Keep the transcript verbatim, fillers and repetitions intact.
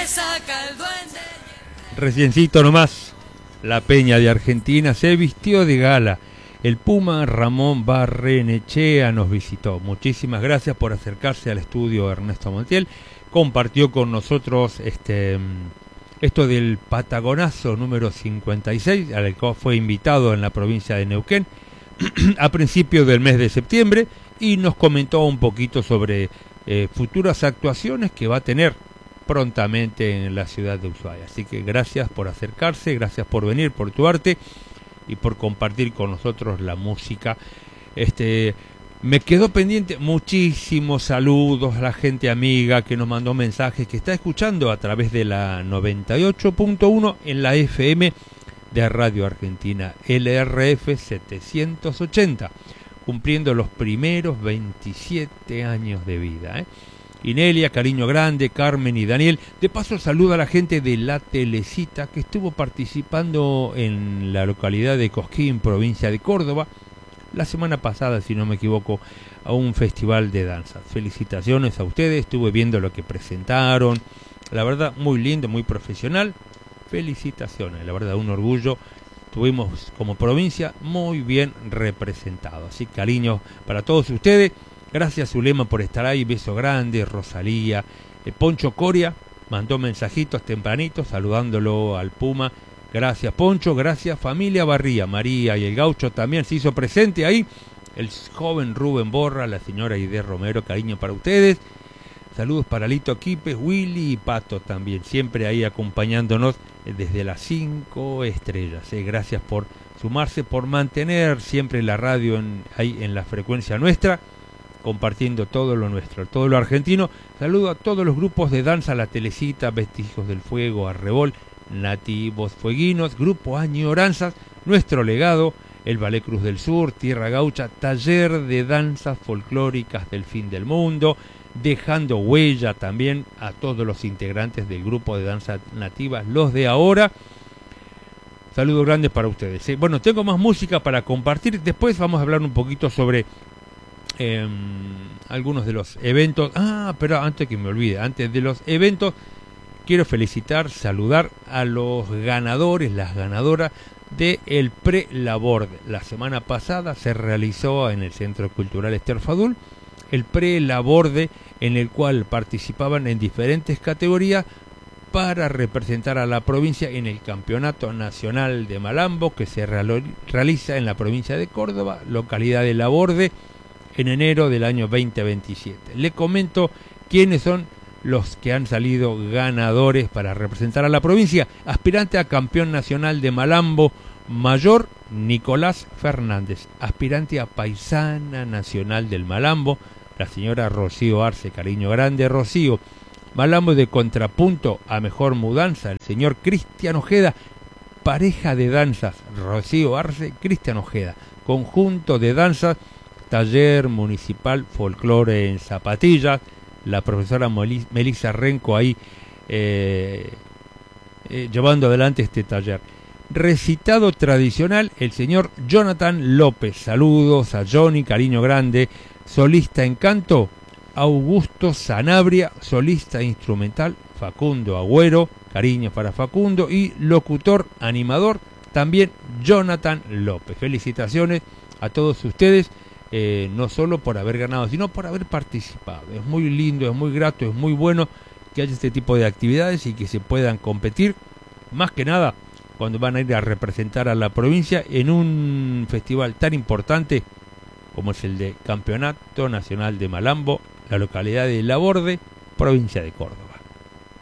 saca el duende. Reciencito nomás, la Peña de Argentina se vistió de gala. El Puma Ramón Barrenechea nos visitó. Muchísimas gracias por acercarse al estudio Ernesto Montiel. Compartió con nosotros este esto del Patagonazo número cincuenta y seis, al que fue invitado en la provincia de Neuquén a principios del mes de septiembre, y nos comentó un poquito sobre eh, futuras actuaciones que va a tener prontamente en la ciudad de Ushuaia. Así que gracias por acercarse, gracias por venir, por tu arte y por compartir con nosotros la música. Este, me quedó pendiente muchísimos saludos a la gente amiga que nos mandó mensajes, que está escuchando a través de la noventa y ocho punto uno en la F M de Radio Argentina, L R F setecientos ochenta, cumpliendo los primeros veintisiete años de vida, ¿eh? Inelia, cariño grande, Carmen y Daniel. De paso saluda a la gente de La Telecita, que estuvo participando en la localidad de Cosquín, provincia de Córdoba, la semana pasada, si no me equivoco, a un festival de danza. Felicitaciones a ustedes, estuve viendo lo que presentaron, la verdad muy lindo, muy profesional. Felicitaciones, la verdad un orgullo. Tuvimos como provincia muy bien representado, así cariño para todos ustedes. Gracias Zulema por estar ahí, beso grande. Rosalía, eh, Poncho Coria mandó mensajitos tempranitos saludándolo al Puma. Gracias Poncho, gracias familia Barría, María y el Gaucho también se hizo presente ahí. El joven Rubén Borra, la señora Aide Romero, cariño para ustedes. Saludos para Lito Quipes, Willy y Pato también, siempre ahí acompañándonos desde las cinco estrellas. Eh. Gracias por sumarse, por mantener siempre la radio en, ahí en la frecuencia nuestra, compartiendo todo lo nuestro, todo lo argentino. Saludo a todos los grupos de danza, La Telecita, Vestigios del Fuego, Arrebol, Nativos Fueguinos, Grupo Añoranzas, Nuestro Legado, el Ballet Cruz del Sur, Tierra Gaucha, Taller de Danzas Folclóricas del Fin del Mundo, Dejando Huella también a todos los integrantes del grupo de danza nativas, los de ahora. Saludos grandes para ustedes. ¿eh? Bueno, tengo más música para compartir. Después vamos a hablar un poquito sobre eh, algunos de los eventos. Ah, pero antes que me olvide, antes de los eventos, quiero felicitar, saludar a los ganadores, las ganadoras de el Pre-Laborde. La semana pasada se realizó en el Centro Cultural Ester Fadul el Pre-Laborde, en el cual participaban en diferentes categorías para representar a la provincia en el Campeonato Nacional de Malambo, que se realiza en la provincia de Córdoba, localidad de Laborde, en enero del año veinte veintisiete. Le comento quiénes son los que han salido ganadores para representar a la provincia. Aspirante a campeón nacional de Malambo mayor, Nicolás Fernández. Aspirante a paisana nacional del Malambo, la señora Rocío Arce, cariño grande Rocío. Malambo de contrapunto a mejor mudanza, el señor Cristian Ojeda. Pareja de danzas, Rocío Arce, Cristian Ojeda. Conjunto de danzas, taller municipal folclore en zapatillas, la profesora Melissa Renco ahí eh, eh, llevando adelante este taller. Recitado tradicional, el señor Jonathan López. Saludos a Johnny, cariño grande. Solista en canto, Augusto Sanabria. Solista instrumental, Facundo Agüero, cariño para Facundo. Y locutor, animador, también Jonathan López. Felicitaciones a todos ustedes, eh, no solo por haber ganado, sino por haber participado. Es muy lindo, es muy grato, es muy bueno que haya este tipo de actividades y que se puedan competir, más que nada cuando van a ir a representar a la provincia en un festival tan importante como es el de Campeonato Nacional de Malambo, la localidad de Laborde, provincia de Córdoba.